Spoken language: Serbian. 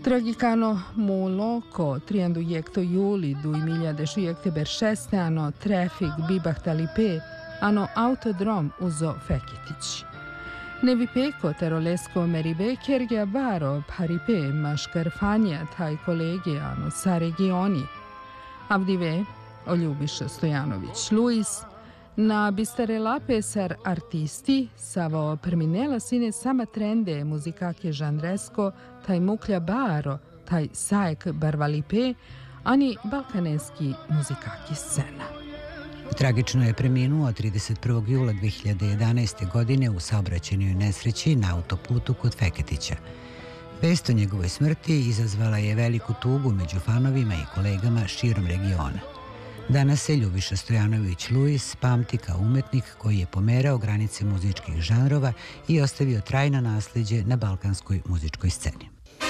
Tragicano moloko 32 2017 hanno traffic bibahtalipe hanno autodrom uso Fekitić. Nevipeko terolesko meribekerja baro paripe maškarfanja taj kolegijano sa regioni. Avdive Oljubiša Stojanović Luis na bistarelape sar artisti savo perminela sine sama trende muzikake žanresko taj muklja baro taj sajek barvalipe ani balkaneski muzikaki scena. Tragično je preminuo 31. jula 2011. godine u saobraćajnoj nesreći na autoputu kod Feketića. Vest o njegovoj smrti izazvala je veliku tugu među fanovima i kolegama širom regiona. Danas se Ljubiša Stojanović Luis pamti kao umetnik koji je pomerao granice muzičkih žanrova i ostavio trajno nasleđe na balkanskoj muzičkoj sceni.